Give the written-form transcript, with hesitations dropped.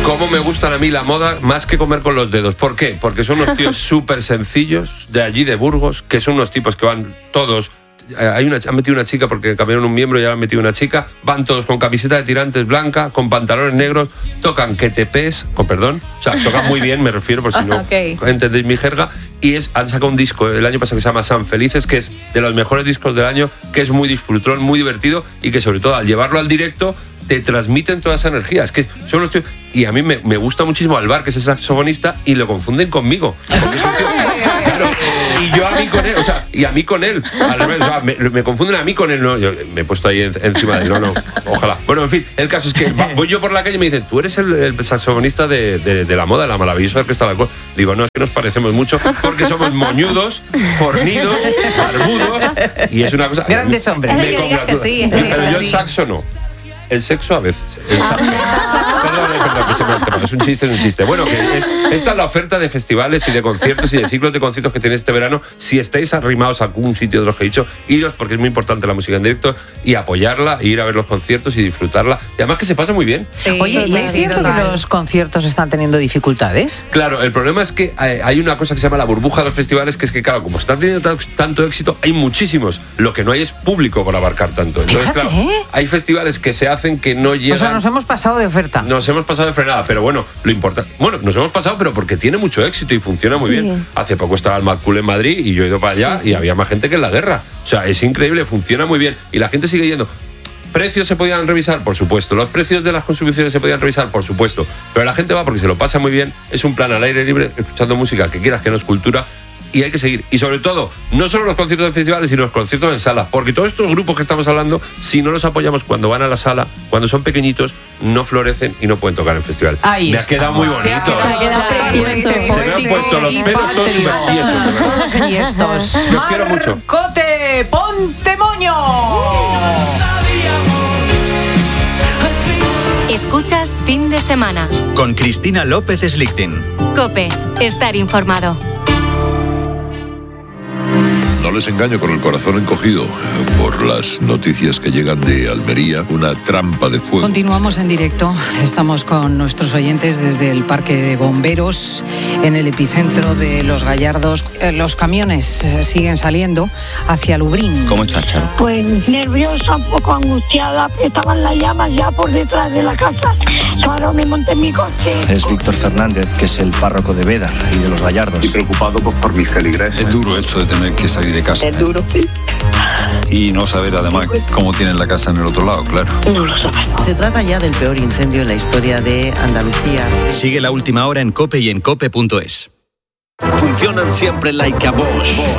cómo me gustan a mí la moda más que comer con los dedos. ¿Por qué? Porque son unos tíos súper sencillos de allí, de Burgos, que son unos tipos que van todos... Han metido una chica porque cambiaron un miembro y ahora han metido una chica. Van todos con camiseta de tirantes blanca, con pantalones negros, tocan que te pes, con perdón, o sea, tocan muy bien, me refiero, por si no entendéis mi jerga. Y han sacado un disco el año pasado que se llama San Felices, que es de los mejores discos del año, que es muy disfrutón, muy divertido y que sobre todo al llevarlo al directo te transmiten toda esa energía. Es que son los tíos... Y a mí me gusta muchísimo Alvar, que es el saxofonista, y lo confunden conmigo. Porque es un tío, claro, y yo a mí con él, o sea, y a mí con él. Al revés, o sea, me confunden a mí con él. No, yo me he puesto ahí encima de él. No, ojalá. Bueno, en fin, el caso es que voy yo por la calle y me dicen, tú eres el saxofonista de la moda, de la maravillosa orquesta de alcohol. Digo, no, es que nos parecemos mucho porque somos moñudos, fornidos, barbudos, y es una cosa... Grandes hombres. Pero yo el saxo no. El sexo a veces. El saxo. Perdón, que se me ha escapado. Es un chiste. Bueno, esta es la oferta de festivales y de conciertos y de ciclos de conciertos que tenéis este verano. Si estáis arrimados a algún sitio de los que he dicho, iros, porque es muy importante la música en directo, y apoyarla, e ir a ver los conciertos y disfrutarla. Y además que se pasa muy bien. Sí, oye, ¿y es cierto que los conciertos están teniendo dificultades? Claro, el problema es que hay una cosa que se llama la burbuja de los festivales, que es que, claro, como están teniendo tanto éxito, hay muchísimos. Lo que no hay es público para abarcar tanto. Entonces, claro, hay festivales que se hacen que no llegan... O sea, nos hemos pasado de oferta. Nos hemos pasado de frenada, pero bueno, lo importante... Bueno, nos hemos pasado, pero porque tiene mucho éxito y funciona muy bien. Hace poco estaba el Mad Cool en Madrid y yo he ido para allá y había más gente que en la guerra. O sea, es increíble, funciona muy bien y la gente sigue yendo. ¿Precios se podían revisar? Por supuesto. ¿Los precios de las consumiciones se podían revisar? Por supuesto. Pero la gente va porque se lo pasa muy bien. Es un plan al aire libre, escuchando música que quieras, que no es cultura. Y hay que seguir. Y sobre todo, no solo los conciertos de festivales, sino los conciertos en salas. Porque todos estos grupos que estamos hablando, si no los apoyamos cuando van a la sala, cuando son pequeñios, no florecen y no pueden tocar en festival. Me ha quedado muy bonito. Se me han puesto los pelos todos súper tiesos. Los quiero mucho. ¡Cote, ponte moño! Escuchas Fin de Semana con Cristina López Slichting. COPE, estar informado. No les engaño, con el corazón encogido por las noticias que llegan de Almería, una trampa de fuego. Continuamos en directo, estamos con nuestros oyentes desde el Parque de Bomberos, en el epicentro de Los Gallardos. Los camiones siguen saliendo hacia Lubrín. ¿Cómo estás, Charo? Pues nerviosa, un poco angustiada, estaban las llamas ya por detrás de la casa. Ahora me monté en mi coche. Es Víctor Fernández, que es el párroco de Veda y de Los Gallardos. Y preocupado por mis feligreses. Es duro esto de tener que salir de casa. Es duro, sí. Y no saber además cómo tienen la casa en el otro lado, claro. No lo sabemos. Se trata ya del peor incendio en la historia de Andalucía. Sigue La Última Hora en COPE y en COPE.es. Funcionan siempre like a Bosch.